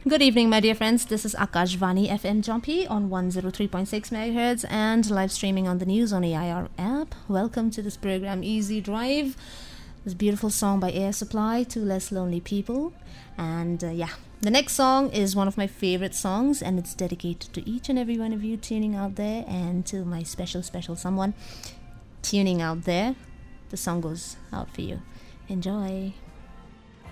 Good evening, my dear friends. This is Akashvani FM Jhampi on 103.6 MHz and live streaming on the News on AIR app. Welcome to this program, Easy Drive. This beautiful song by Air Supply, Two Less Lonely People. And the next song is one of my favorite songs, and it's dedicated to each and every one of you tuning out there, and to my special someone tuning out there. The song goes out for you. Enjoy.